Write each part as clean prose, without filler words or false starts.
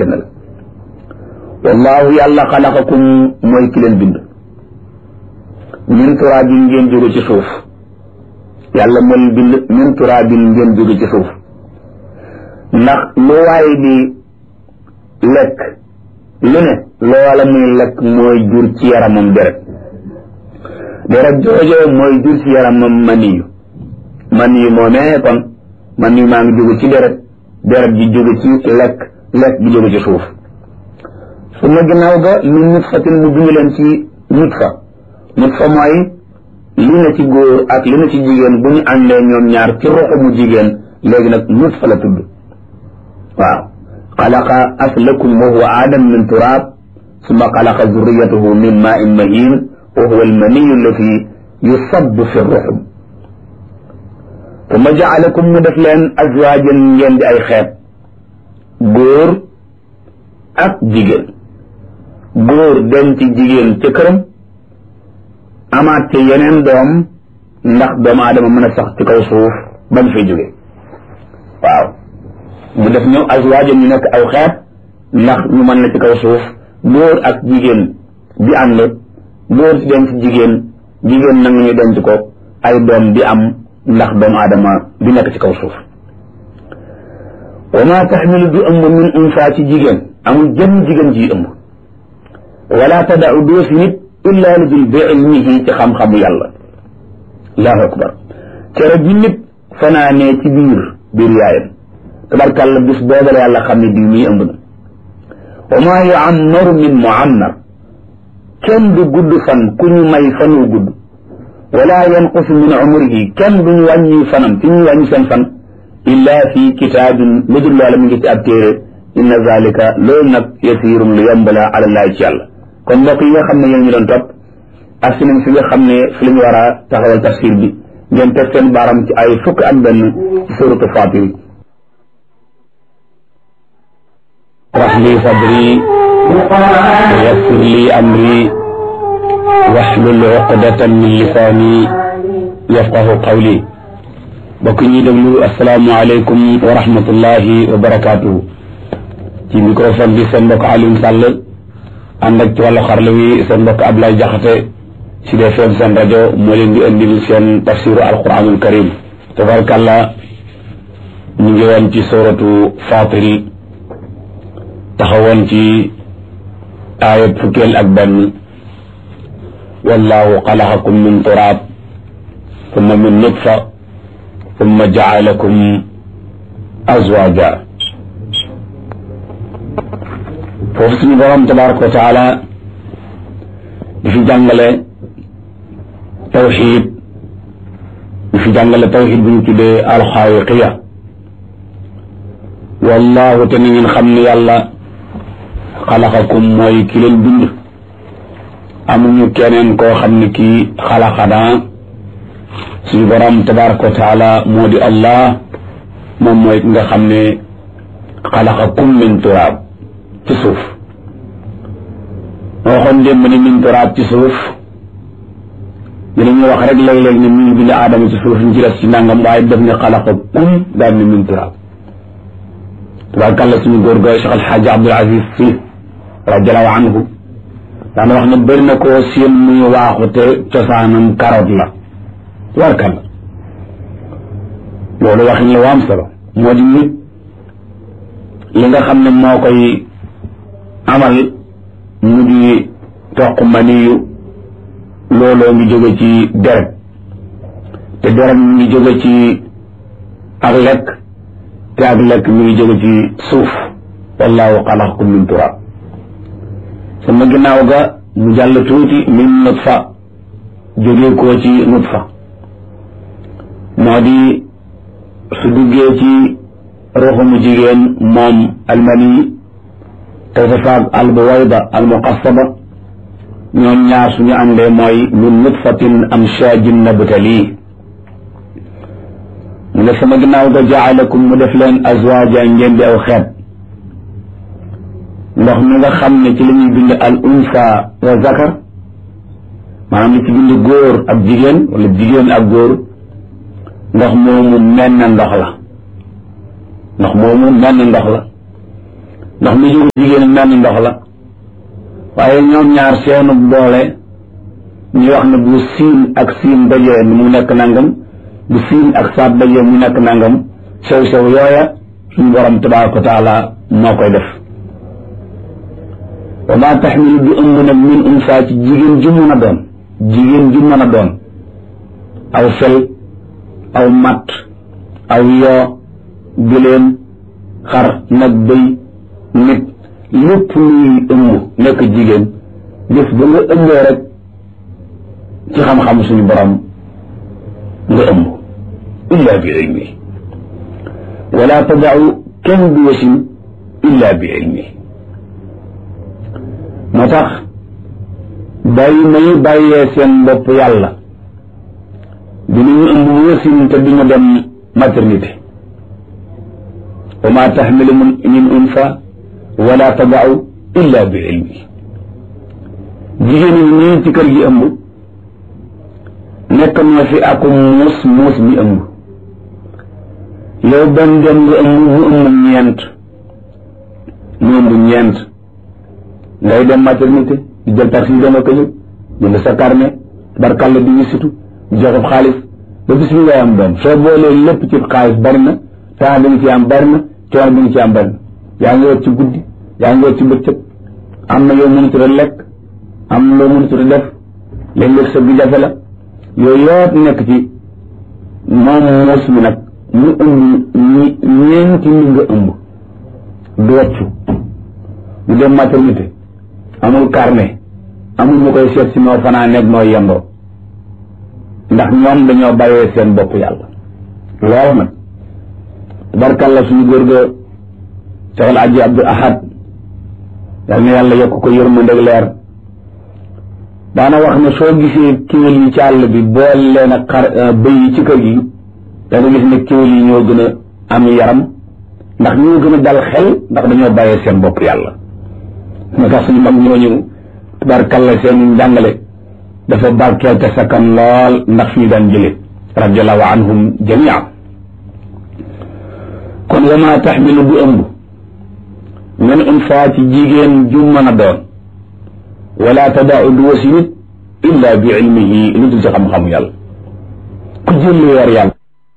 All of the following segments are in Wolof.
kenn la wallahu yàlla xalaqakum mooy ki leen bind min turaabin ngeen jóge ci suuf yàlla moo leen bind min turaabin ngeen jóge ci suuf ndax lu waaye di lekk lu ne loola muy lekk mooy jur ci yaramam deret joojo mooy jur ci yaramam maniyu moomee kon maniyu maa ngi jóge ci deret ji jóge ci lekk gi jóge ci suuf su ma ginnaaw ga min nutfatin mu bind leen ci nutfa mooy li na ci góor ak li na ci jigéen bu ñu àndee ñoom ñaar ci roxo mu jigéen léegi nag nutfa la tudd waaw xalaqa aslakum wa huwa aadam min turaab summa xalaqa zurriyatahu min maa'in mahiin wa huwa almaniyu allati yusabbu fi ruxum summa jaalakum mu def leen azwaajan ngeen di ay xeet góor ak jigéen góor dem ci jigéen ca këram amaat ci yeneen doom ndax doomu aadama mën a sax ci kaw suuf bañ fay jóge waaw mu def ñëw azwaajan ñu nekk aw xeet ndax ñu mën la ci kaw suuf góor ak jigéen di ànd góor di denc jigéen nag ñu denc ko ay doom di am ndax doomu aadama di nekk ci kaw suuf wa ma taxmilu du ëmb min unsa ci jigéen amul jëm jigéen ji ëmb wala tada'u doo fi nit illa li dul bi ilmihi ci xam-xamu yàlla allahu akbar cere ji nit fanaanee ci biir yaayam tabarkàlla bis boobale yàlla xam ne diw mii ëmb na wa maa yu'ammaru min mu'ammar kenn du gudd fan ku ñu may fanu gudd wala yanqusu min umrihi kenn duñu wàññi fanam ci ñu wàññi seen fan illa fi kitaabin lu dul loola mi ngi ci ab téere inna zalika loolu nag yasiirun lu yomb la ala llahi ci yàlla kon mbokk yi nga xam ne yéen ñu doon topp ak si nañ fi nga xam ne fi la ñu war a taxawal tafsir bi ngeen teg seen baaram ci ay fukk ak benn ci suratu Faatir اشرح لي صدري ويسر لي أمري واحلل عقدة من لساني يفقه قولي بكني دغلو السلام عليكم ورحمة الله وبركاته ci microphone bi seen mbokk Alioune Sall ànd ak ci wàllu xarala wi seen mbokk Ablaye Jaxate ci DFM seen rajo moo leen di indil seen tafsiru alquranul karim tabarakàllah ñu ngi woon ci suratu Faatir taxawoon ci aayat fukkeel ak benn wallahu xalaqakum min turaab thumma min nutfa thumma jaalakum azwaaja foofu suñu borom tabaraka wa taala di fi jàngale tawxid bu ñu tuddee alxaawiqiya wallahu te ni ngeen xam ne yàlla xalaqakum mooy ki leen bind amuñu keneen koo xam ne kii xalaqanaa suñu borom tabaraka wa taala moo di allah moom mooy ki nga xam ne xalaqakum min turaab ci suuf moo waxoon démb ni min turaab ci suuf dinañu wax rek léeg-léeg ne mi ngi bind aadama ci suuf ñu ci des ci nangam waaye def ne xalaqakum daal ne min turaab tabaarkalla suñu góor ga Cheikh Alxaaji Abdul Aziz Si radiallahu anhu daana wax ne bëri na koo seen muy waaxu te cosaanam carotte la tabaarkalla loolu waxin la waam solo moo di nit li nga xam ne moo koy amal mu di toq maniyu looloo ngi jóge ci deret te deret mi ngi jóge ci ak lekk te ak lekk mi ngi jóge ci suuf wallahu xalaqakum min turaab sama ginnaaw ga mu jàll tuuti min nutfa jóge koo ci nutfa moo di su duggee ci ruuxumu jigéen moom almani te safaag albuwayda almuqassaba ñoom ñaar suñu àndee mooy min nutfatin amshaajin nabtalii mu ne sama ginnaaw ga jaalakum mu def leen azwaaja ngeen di aw xeet ndox mi nga xam ne ci la ñuy bind al unsa wa zakar maanaam li ci bind góor ak jigéen wala jigéen ak góor ndox moomu menn ndox la ndax mu jógu jigéen mel ni ndox la waaye ñoom ñaar seenu boole ñu wax ne bu siin ak siin dajee mu nekk nangam bu siin ak saat dajee mu nekk nangam sew sew yooya suñu borom tabaraka wa taala moo koy def wa ma taxmilu du ëmb nag min unsa ci jigéen ju mën a doon jigéen ju mën a doon aw fel aw matt aw yoo bileen xar nag bëy nit lépp luy ëmb nekk jigéen def ba nga ëmbee rek ci xam-xam suñu borom nga ëmb illa bi ilmi wala tadau kenn du wasin illa bi ilmi moo tax bàyyi may bàyyee seen bopp yàlla dinañu ëmb wasin te duñu dem maternité wa ma taxmilu min unsa wala tadau illa bi ilmi jigéen ñi nii ci kër gi ëmb nekk na fi ak muus mi ëmb yow benn dem nga ëmb mu ëmb ñeent ngay dem maternité di jël taxi dama ko ñëw jënd sa carnet barkalla di wisitu joxe xaalis ba bis bi ngay am doom soo boolee lépp ci xaalis bari na temps bi nga ci am bari na coono bi nga ci am bari na yaa ngi wër ci guddi yaa ngi wër ci bëccëg am na yow mënut a lekk am na loo mënut a def léeg-léeg sa bi jafe la yooyu yëpp nekk ci moom muus mi nag mu ëmb ñeenti li nga ëmb du wàccu du dem maternité amul carnet amul ñu koy seet si noo fanaa nekk noo yendoo ndax ñoom dañoo bàyyee seen bopp yàlla loolu nag barkalla suñu góor ga Cheikh El Hadji Abdou Ahad yal na yàlla yokk ko yërmande ak leer daana wax ne soo gisee kéwél yi ci àll bi boole leen ak bëy yi ci kër gi da nga gis ne kéwél yi ñoo gën a am yaram ndax ñoo gën a dal xel ndax dañoo bàyyee seen bopp yàlla moo tax suñu mag ñooñu tabarkalla seen njàngale dafa barkeel te sakkan lool ndax fi ñu daan jële radiallahu anhum jamia kon wa ma taxmilu du ëmb min unsa ci jigéen ju mën a doon wala tadau du wasi nit illa bi ilmihi lu dul ci xam-xamu yàlla ku jël lu weer yàlla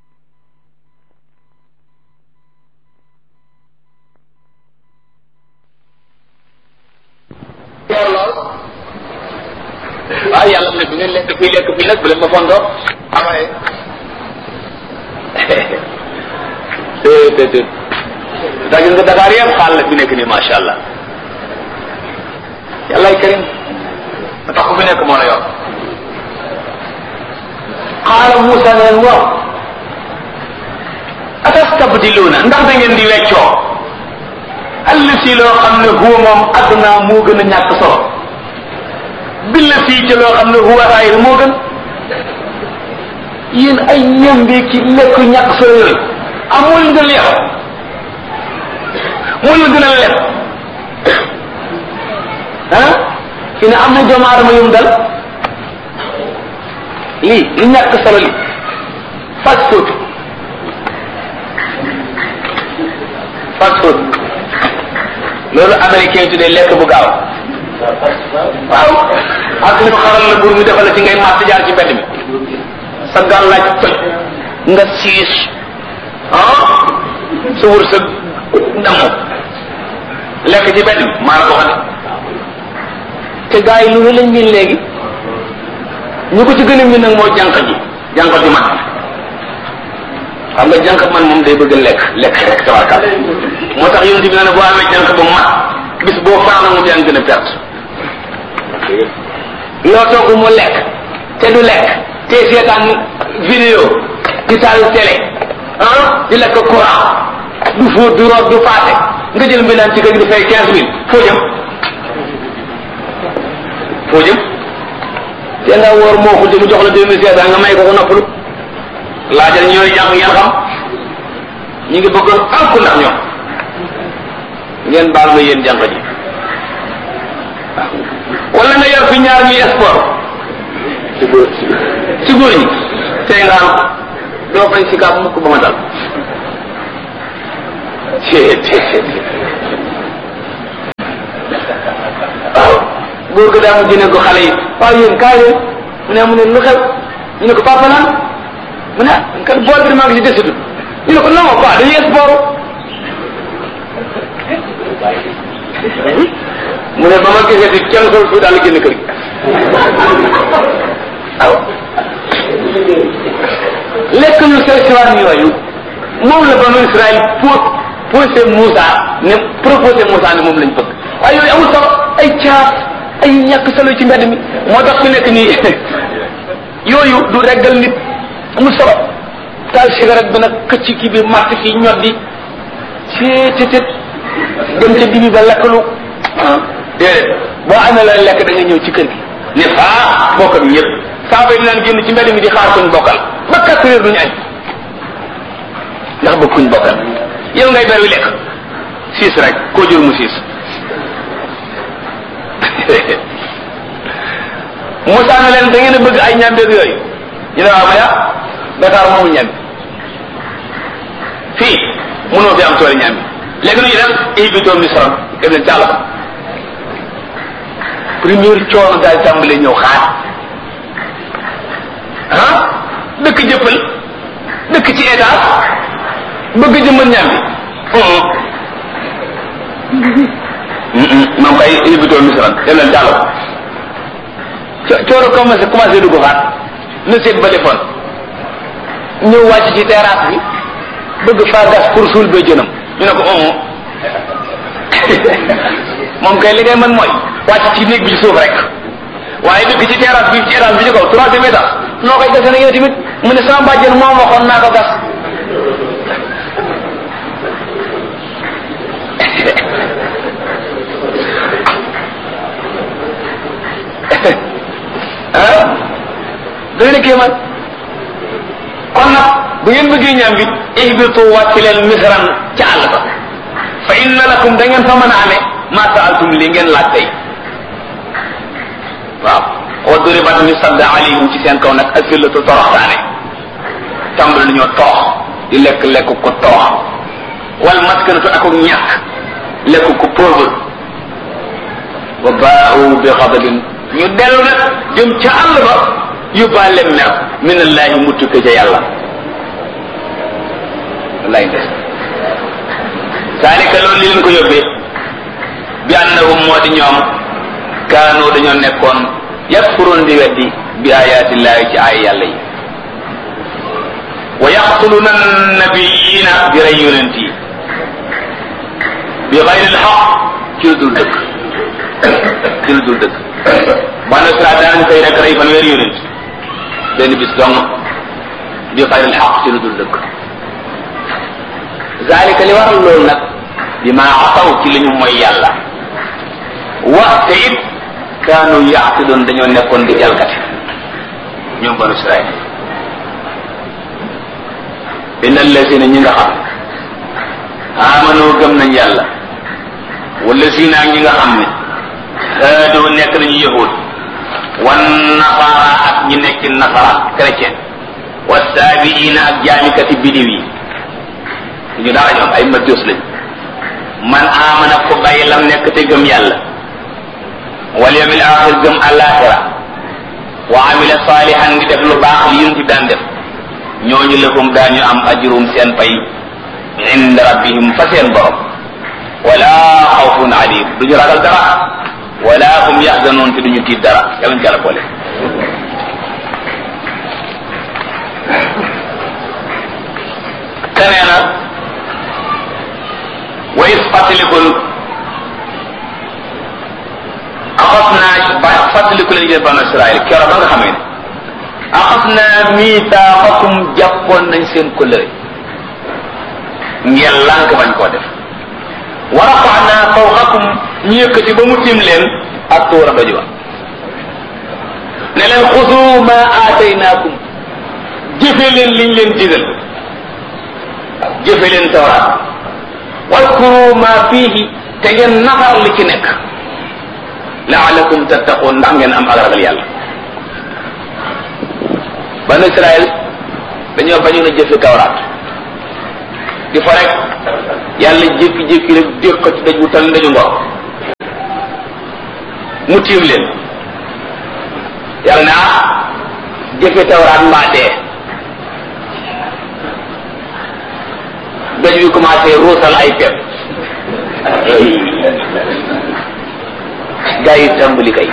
waaw yàlla mu ne bu ngeen lekk fii nag bu leen ma fondoo amaye te daa gis nga Dakar yëpp xaal la fi nekk nii macha allah yàllaay karim ba tax ku fi nekk moo la yor xaala Moussa ne leen waaw atastabdiluuna ndax da ngeen di weccoo allati loo xam ne huwa moom addunaa moo gën a ñàkk solo billa fii ci loo xam ne huwa xayr moo gën yéen ay ñambi ci lekk ñàkk solo yooyu amul nga leex moo la gën a lekk ah fi ne am na doomu aadama yum dal lii li ñàkk solo li fast food loolu américain yi tuddee lekk bu gaaw waaw ak ñu xaral la bur mi defal la ci ngay màtt jaar ci mbedd mi sa gàllaaj toj nga siis sa wër sa damm lekk ci mbedd mi maa la ko xam te gars yi lu lañ miin léegi ñu ko ci gën a miin nag moo jànq ji man xam nga jànq man moom day bëgg lekk rek tabarkal moo tax yonent bi ne boo amee jànq ba mat bis boo faana mu yaa gën a perte loo togg mu lekk te du lekk te seetaan vidéo di taal télé di lekk courant du fóot du root du paase nga jël mbindaan ci kër gi di fay 15 000 foo jëm te nga woor moo ko mu jox la 2500 nga may ko noppalu laajal ñooy jàng ngeen xam ñu ngi bëggoon alku ndax ñoom ngeen baal ma yéen jànq ji wala nga yor fi ñaar ñuy sport ci góor ñi tey nga am doo fay si kaab mukk ba ma dal góor ga daa mu jëne ko xale yi waaw yéen kaay leen mu ne lu xew ñu ne ko papa naan mu ne kat bool bi maa ngi si desitu ñu ne ko non quoi dañuy sport mu ne ba ma gisee si kenn sol fu daal génn kër gi waaw lekk ñu sew siwaan yooyu moom la banu Israël posé Moussa ne proposé Moussa ne moom lañ bëgg waaye yooyu amul solo ay caaf ay ñàkk solo ci mbedd mi moo tax fi nekk nii yooyu du reggal nit amul solo taal cigarette bi nag këcc kii bi màtt fii ñoddi ci dem ca dibi ba lekkalu déedéet boo amee la lekk da nga ñëw ci kër gi ne faa bokk bi yëpp saa bay dinaan génn ci mbedd mi di xaar kuñ bokkal ba 4 heures duñu añ ndax ba kuñ bokkal yow ngay ber wi lekk 6 rek koo jur mu 6 Moussa na leen da ngeen a bëgg ay ñambeeg yooyu ñu ne waaw maya Dakar moomu ñambi fii mënoo fi am tooli ñambi léegi nu ñu dem ibitoo misran dem leen jàll ko première coono daal tàmbale ñëw xaar dëkk jëppal dëkk ci état bëgg jëmmal ñambi moom kay ibitoo misran dem leen jàll ko coono commencé dugg xaat na seet ba defoon ñëw wàcc ci terrasse bi bëgg faa gas pour suul ba jënam ñu ne ko moom kay li ngay mën mooy wàcc ci néeg bi ci suuf rek waaye dëkk ci terrasse bi ci étage bi ci kaw 3e étage noo koy gase na yow tamit mu ne sama bàjjen moom waxoon naa ko gas dana kéemaan kon nag bu ngeen bëggee ñaam bi ihbitu wàcc leen misran ca àll ba fa inna lakum da ngeen fa mën a amee ma saaltum li ngeen laaj tey waaw wa duribat ñu sadda alayhim ci seen kaw nag asillatu toroxtaane tàmbali nañoo toox di lekk ko toox wal maskanatu ak ñàkk lekk ko pauvre wa baa'u bi xadabin ñu dellu nag jëm ca àll ba yóbbaale mer min allahi mu tukke ca yàlla wallaay ndes saalika loolu li leen ko yóbbee bi annahum moo di ñoom kaanu dañoo nekkoon yakfurun di weddi bi ayatillahi ci ay yàlla yi wa yaqtuluna nabiyina di rey yonent yi bi xayril xaq ci lu dul dëgg ci lu dul dëgg banu Israel daan koy rek rey fanweeri yonent benn bis dong bi xayril xaq ci lu dul dëgg zalika li waral loolu nag bi ma asaw ci li ñu mooy yàlla waxte it kaanu yaxtidoon dañoo nekkoon di jalgati ñoom banu Israel inna allazina ñi nga xam amanu gëm nañ yàlla wala zina ñi nga xam ne haadoo nekk nañu yahud wan nasara ak ñi nekk nasaraan chrétien wa saabiina ak jaamikati bidiw yi ñu dara ñoom ay majus lañ man amana ko bàyyi lam nekk te gëm yàlla wal yawmil axir gëm alaxira wa amila salihan ngi def lu baax li yun ci daan def ñooñu lahum daañu am ajrum seen pay inda rabbihim fa seen borom wala xawfun alim duñu ragal dara wala hum yaxzanoon te duñu tiit dara yàlla ñu jàlla boole kenee na wa is fàttalikul axas naa ba fàttaliku leen jël banu Israël keroog ba nga xamee ne axas naa miitaaxakum jàppoon nañ seen kóllëre ngeen lànk bañ koo def wa rafaanaa fawqakum ñu yëkkati ba mu tim leen ak tuura doj wa ne leen xusu ma aataynaakum jëfe leen liñ leen digal jëfe leen tawraat wadkuru ma fiihi te ngeen nafar li ci nekk laalakum tattaqoon ndax ngeen am ak ragal yàlla banu Israël dañoo bañoon a jëfe tawraat di fa rek yàlla jékki-jékki rek déq ko ci daj wu tal ndaju ngor mu tiim leen yàlla naa jëfe tawraat mbaa dee doj bi commencé ruusal ay pepp gaa yi tàmbali kay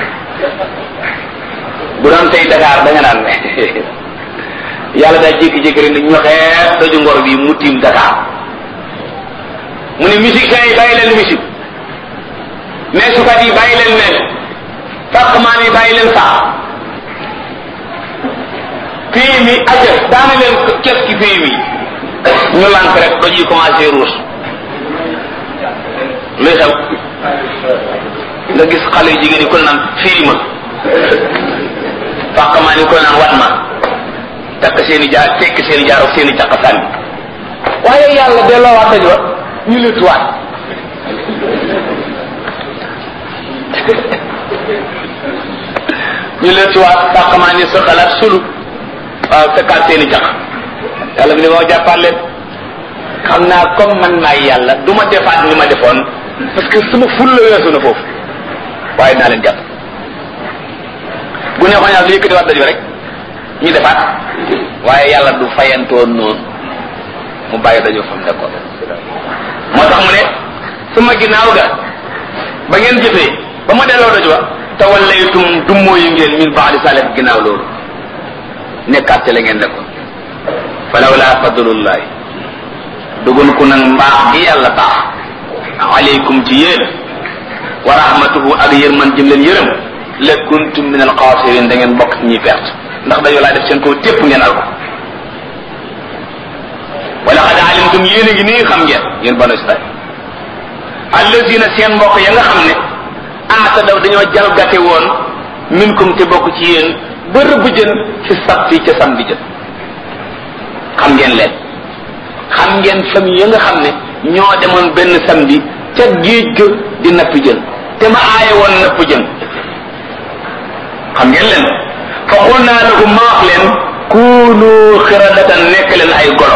bu doon tey Dakar da nga naan yàlla daa jékki-jékki rek ni ñoxee doju ngor bi mu tiim Dakar mu ne musiciens yi bàyyi leen musique meesukat yi bàyyi leen mees fàqmaan yi bàyyi leen sax pays mi ajëf daana leen kes ki pays mi ñu lànk rek doj yi commencé ruus luy xew nga gis xale yu jigéen yi ko naan fii ma fàqmaan yi ko naan wat ma takk seeni jaar tekk seeni jaar ak seeni caq sànni waaye yàlla delloo waat daj wa ñu lëttuwaat ñu lëttuwaat fàqmaan yi sa xalaat sulu waaw fekkaat seeni caq yàlla bi ne moo jàppaat leen xam naa comme man maay yàlla du ma defaat ni ma defoon parce que sama ful la weesu na foofu waaye naa leen jàpp bu ne xoñaat lu yëkkati waat daju rek ñu defaat waaye yàlla du fayantoon noonu mu bàyyi dajoo fa mu nekkoon moo tax mu ne sama ginnaaw ga ba ngeen jëfee ba ma delloo daju wa tawallaytum dummoo yu ngeen min baadi salih ginnaaw loolu nekkaat ci la ngeen nekkoon falawla fadlullahi dugun ku nag mbaax gi yàlla baax alaykum ci yéen wa rahmatuhu ak yërman jëm leen yërëm la kuntum min alxaasirin da ngeen bokk ñi perte ndax dañoo laa def seen kaw tépp ngeen al ko wa laqad alimtum yéen a ngi nii xam ngeen yéen banu Israil allazina seen mbokk ya nga xam ne aatadaw dañoo jalgate woon minkum te bokk ci yéen ba rëbb jën fi sabti ca samedi jën xam ngeen leen xam ngeen famille ya nga xam ne ñoo demoon benn samedi ca géej ga di napp jën te ma aaye woon napp jën xam ngeen leen fa qul naa lahum ma wax leen kuunu xiradatan nekk leen ay golo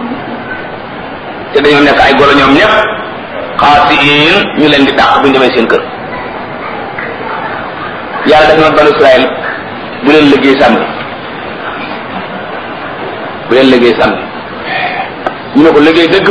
te dañoo nekk ay golo ñoom ñëpp xaasiin ñu leen di dàq bu ñu demee seen kër yàlla def na banu Israël bu leen liggéey samedi bu leen liggéey samedi ñu ne ko liggéey dëgg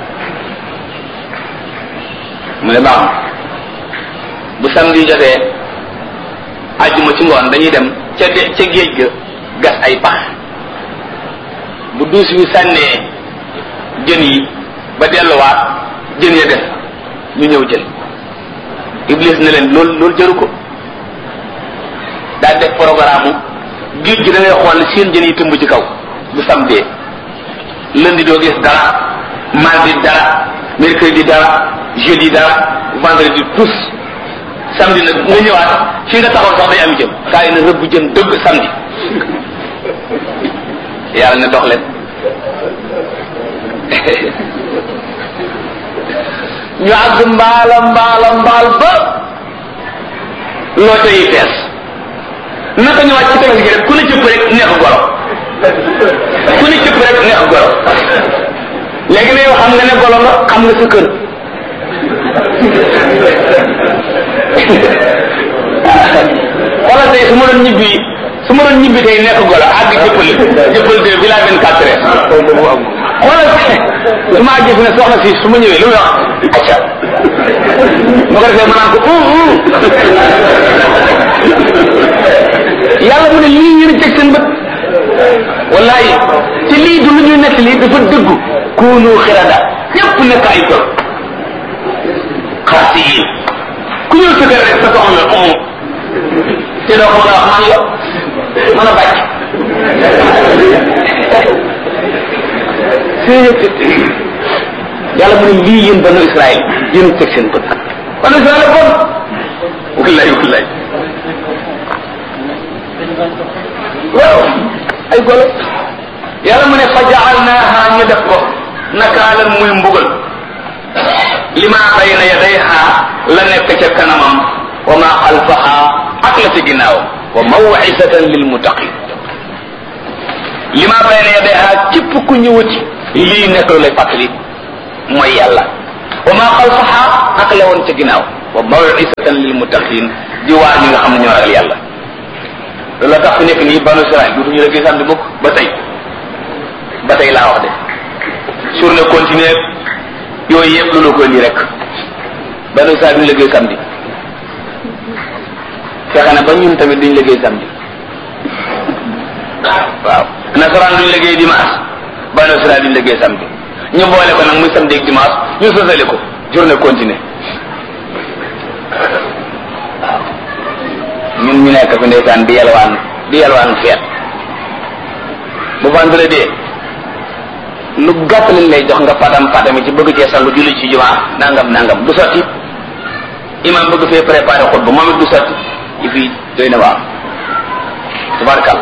mu ne baax bu samedi jotee ajjuma ci ngoon dañuy dem ca géej ga gas ay pax bu duus wi sànnee jën yi ba delluwaat jën ya des ñu ñëw jël Iblis ne leen loolu jëru ko daal def programme géej gi da ngay xool seen jën yi tëmb ci kaw bu samedi lundi doo gis dara mardi dara mercredi dara jeudi dara vendredi tous samedi nag nga ñëwaat fii nga taxaw sax day am jëm kaa yi na rëbb jën dëgg samedi yàlla ne dox leen ñu àgg mbaal ba loo yi fees naka ñu wàcc ci tefes gi rek ku ne cëpp rek neex golo ku ne cëpp rek neex golo léegi ne yow xam nga ne golo nga xam nga sa kër xoolal tey su ma doon ñibbi tey nekk golo àgg jëppal de village 24 heures xoolal su ma àggee fi ne soxna si su ma ñëwee lu muy wax acca ma ko defee ma naan ko yàlla mu ne lii ngeen teg seen bët wallahi ci lii du lu ñuy nekk lii dafa dëggu kuunu xirada ñëpp nekk ay golo xaasi yi ku ñëw sa kër rek sa soxla te doo ko mën a wax man la mën a bàcc yàlla mu ne lii yéen banu Israël yéen teg seen bët banu Israël bon wallahi waaw ay golo yàlla mu ne fa ja'alnaaha ñu def ko nakaalan muy mbugal lima bayna yadayha la nekk ca kanamam wa ma xalfaha ak la ca ginnaaw wa maw'izatan lil muttaqin lima bayna yadayha képp ku ñëwati lii nekk lu lay fàttali mooy yàlla wa ma xalfaha ak la woon ca ginnaaw wa maw'izatan lil muttaqin di waar ñi nga xam ne ñoo ragal yàlla. loolu la tax fi nekk nii banu Israël dutuñu liggéey samedi mukk ba tey laa wax de journée continue yooyu yëpp loolu ko indi rek banu Israël duñu liggéey samedi fexe na ba ñun tamit duñu liggéey samedi waaw nasaraan duñu liggéey dimanche banu Israël duñu liggéey samedi ñu boole ko nag muy samedi ak dimanche ñu sosale ko journée continue waaw ñun ñu nekk fi ndeysaan di yalwaan feet bu vendredi lu gàtt lañ lay jox nga patami ci bëgg cee sangu julli ci jumaa nangam du sotti imam bëgg fee préparé xutba moom it du sotti yi fii doy na waaw tabarkal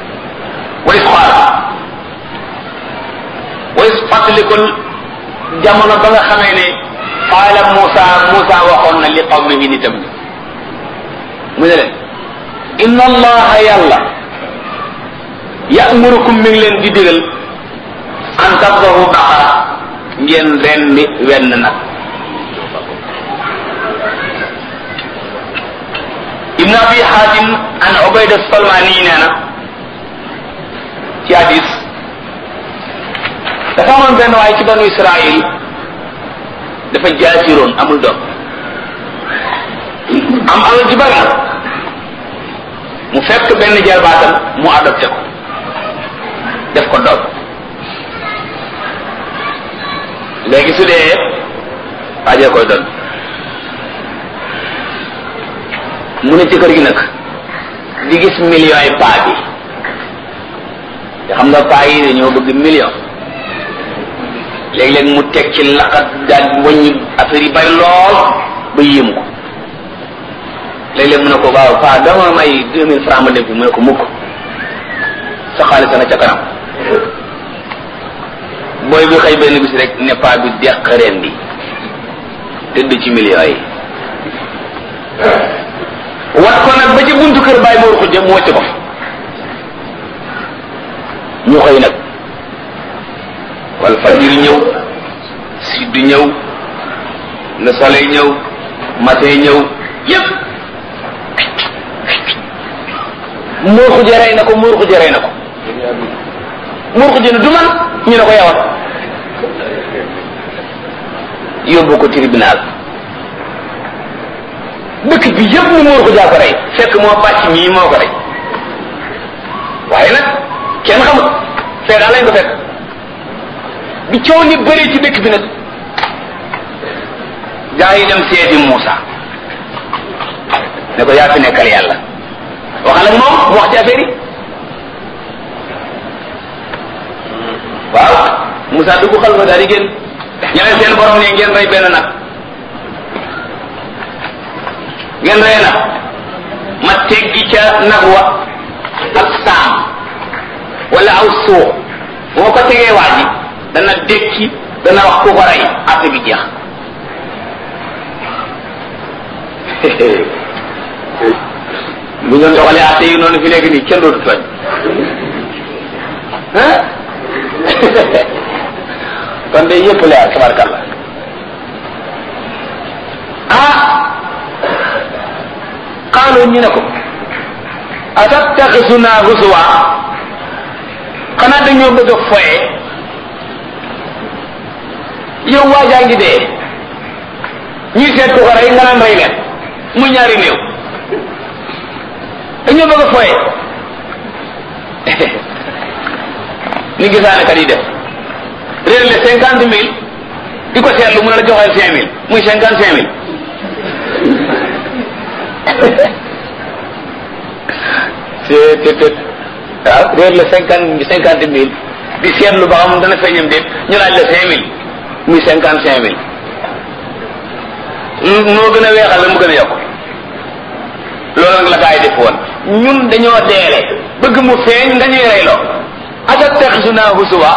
way fàttalikul jamono ba nga xamee ne qaala Muusa waxoon na li qawmihi nitam ni mu ne leen inna allaha yàlla ya'murukum mi ngi leen di digal an tadbahu baqara ngeen rendi wenn nag ibn abi hatim an ubayda salmani nee na ci hadis dafa amoon benn waaye ci banu israil dafa jaasiroon amul doom am alal ji bari na mu fekk benn jarbaatam mu adopté ko def ko doom léegi su dee waajee koy doon mu ne ci kër gi nag di gis millions yi paa bi te xam nga paa yi dañoo bëgg million léeg-léeg mu teg ci laqat daal wàññi affaire yi bari lool ba yéemu ko léeg-léeg mu ne ko waaw paa dama may 2000 francs ma def mu ne ko mukk sa xaalis na ca kanam booy bi xëy benn bis rek ne paa bi deq ren di tëdd ci millions yi wat ko nag ba ci buntu kër bàyyi moor xujja mu wàcc ko ñu xëy nag wal fajir ñëw siddu ñëw le soleil ñëw matin ñëw yépp moor xujja rey na ko moor xujja rey na ko moor xujja ne du man ñu ne ko yawat yóbbu ko tribunal dëkk bi yëpp ni moor xujja ko rey fekk moo bàcc mii moo ko rey waaye nag kenn xamut fee daal lañ ko fekk bi coow ni bëree ci dëkk bi nag gaa yi dem seeti Muusa ne ko yaa fi nekkal yàlla waxal ak moom mu wax ci affaire yi waaw Muusa dugg xal fa daal di génn ñeneen seen borom ne ngeen rey benn nag ngeen rey nag ma teggi ca nag wa ak saam wala aw suux boo ko tegee waa ji dana dékki dana wax ku ko rey affaire bi jeex bu ñu doxalee atte yi noonu fi nekk nii kenn dootu tooñ kon de yëpp leer tabarkalla qaalu ñu ne ko atattaxisuna huzuwa xanaa dañoo bëgg a foye yow waajaa ngi dee ñuy seet ku ko rey nga naan rey leen muy ñaari néew dañoo bëgg a foye ni gisaane kat yi def réer le 50 000 di ko seetlu mu ne la joxeel 5 000 muy 55 000 waaw réer la 50 000 di seetlu ba xam dana feeñam déet ñu laaj la 5 000 muy 55 000 moo gën a weexal la mu gën a yokk loolu nag la gaa yi def woon ñun dañoo deele bëgg mu feeñ nga ñuy reyloo atattaxisuna huzuwa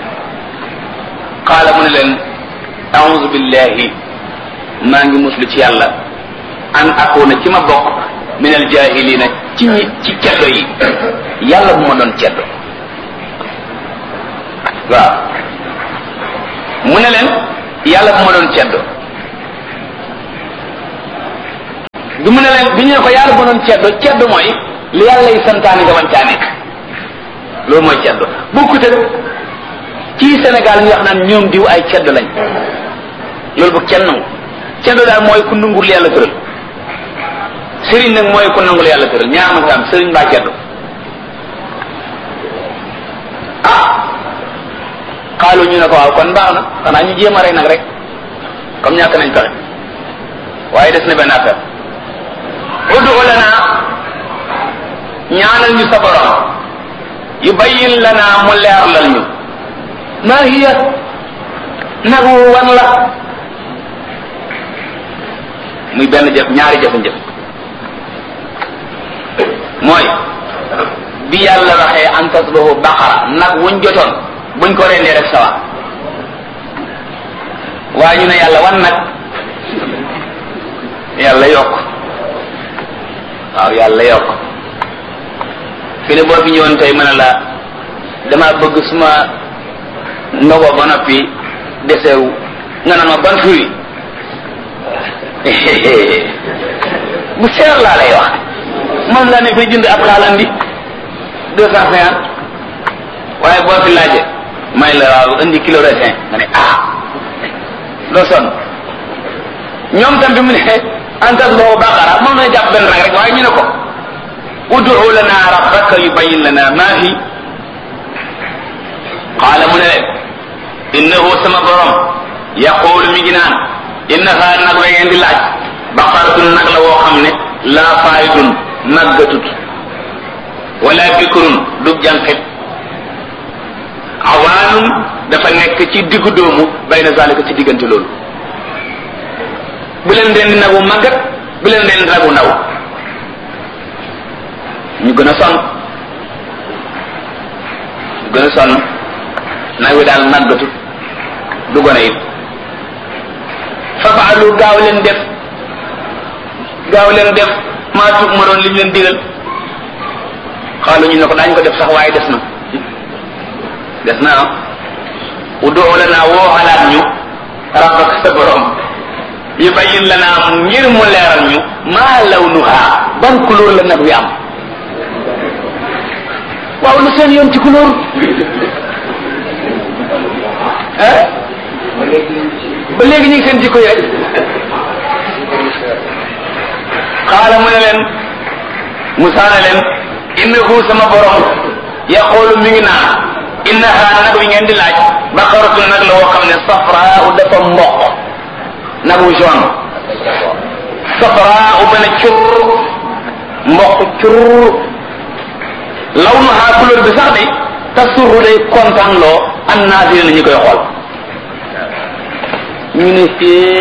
qaala mu ne leen a'uuzu billahi maa ngi muslu ci yàlla an akuna ci ma bokk min al jahilina ci ceddo yi yàlla bu ma doon ceddo waaw mu ne leen yàlla bu ma doon ceddo du mu ne leen bi ñu ne ko yàlla bonoon ceddo mooy li yàlla yi santaani nga wan caa nekk loolu mooy ceddo bokkut ak ci Sénégal ñu wax naan ñoom diw ay ceddo lañ loolu bu kenn nangu ceddo daal mooy ku nangul yàlla tëral sëriñ nag mooy ku nangul yàlla tëral ñaar ma ko am sëriñ mbaa ceddo xaalu ñu ne ko waaw kon baax na xanaa ñu jéem a rey nag rek comme ñàkk nañ pexe waaye des na benn affaire ud'u lana ñaanal ñu sa borom yubayyin lana mu leerlal ñu maa hiya nagu wan la muy benn jëf ñaari jëf mooy bi yàlla waxee an tasbahu baqara nag wuñ jotoon buñ ko rendee rek sawa waaye ñu ne yàlla wan nag yàlla yokk waaw yàlla yokk fi ne boo fi ñëwoon tey mën a la dama bëgg suma ndogo ba noppi desewu nga naan ma ban fruit bu seer laa lay wax man laa ne fay jënd ab xaalan bi 250 waaye boo fi laaje may la waaw indi kilo raisin nga ne loo sonn ñoom tam bi mu ne antas loo baqara moom na jàpp benn rek waaye ñu ne ko ud'u lana rabbaka yubayyin lana ma hi qaala mu ne leen innahu sama borom yaqulu mi ngi naan innaha nag la ngeen di laaj baqaratun nag la woo xam ne laa faayidun màggatut wala bikrun du jànqit awaanum dafa nekk ci diggu doomu bayna zalika ci diggante loolu bu leen den nagu màggat bu leen den nagu ndaw ñu gën a sonn nag wi daal màggatut du gone it fafaalu gaaw leen def maa tuub ma doon li ñu leen digal xaalu ñu ne ko daañu ko def sax waaye des na ud'u lana woo xalaat ñu rabbaka sa borom yubayyin lana ngir mu leeral ñu maa lawnuha ban couleur la nag wi am waaw lu seen yoon ci couleur ba léegi ñu ngi seen jikko yi rek xaala mu ne leen Musaa ne leen innahu sama borom yaqulu mi ngi naan innaha nag wi ngeen di laaj baqaratun nag la woo xam ne safraa dafa mboq nag wu jaune safraa ba ne cur mboq cur lawnuha couleur bi sax de tasurru day kontaan loo an naasir na ñi koy xool ñu ne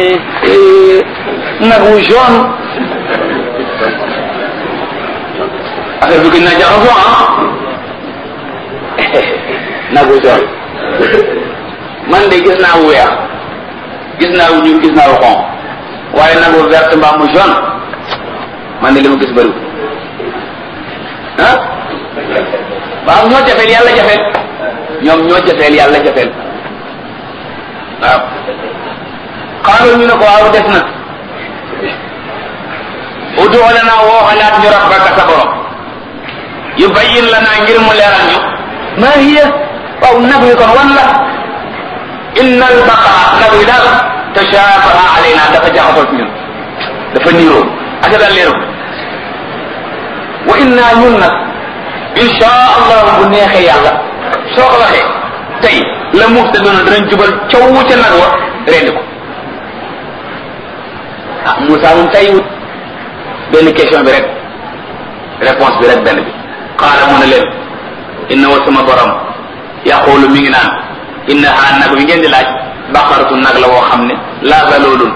nag wu jaune affaire bi gën na jaxasoo nag wu jaune man de gis naa wu weex gis naa wu ñuul gis naa wu xonq waaye nag wu vert mbaa mu jaune man de li ma gis bëriwul waaw ñoo jafeel yàlla jafeel ñoom ñoo jafeel yàlla jafeel waaw xaaral ñu ne ko waaw des na ud'u lana woo xalaat ñu rabbaka sa borom yubayyin lana ngir mu leeral ñu ma hiya waaw nag wi kon wan la inna al baqara nag wi daal tashabaha alayna dafa jaxasoo ci ñun dafa niiroo aka daal leeru wa inna ñun nag insha allah bu neexee yàlla soo ko waxee tey la muhtaduna danañ jubal coow ca nag wa rendi ko Moussa moom tey wut benn question bi rek réponse bi rek benn bi xaala mu ne leen inna wa sama borom yaqulu mi ngi naan innaha nag wi ngeen di laaj baqaratu nag la woo xam ne laa zaloolun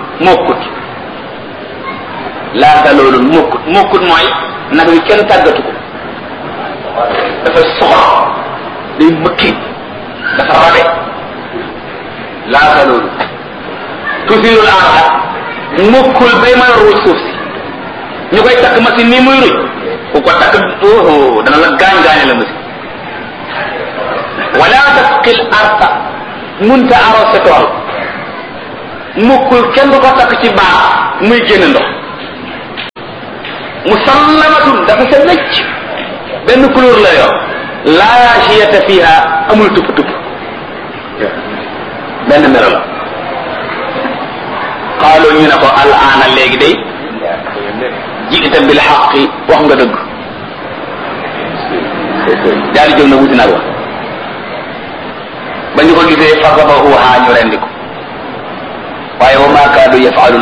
mokkut mooy nag wi kenn tàggatu ko dafa soxor day mëkki dafa rabe laa zaloolun tusirul arda mokkul bay mën a ruuj suuf si ñu koy takk machine nii muy ruuj ku ko takk dana la gaañ-gaañe la machine wala tasqil arda munta arrosé tool mokkul kenn du ko takk ci baax muy génn ndox musallamatun dafa sa wecc benn couleur la yor laa shiyata fiha amul tupp tupp benn melo la qaalu ñu ne ko al aana léegi day jiita bil xaqi wax nga dëgg daal di jóg na wuti nag wa ba ñu ko gisee fasabahuha ñu rendi ko waaye wa ma kaadu yafaaluna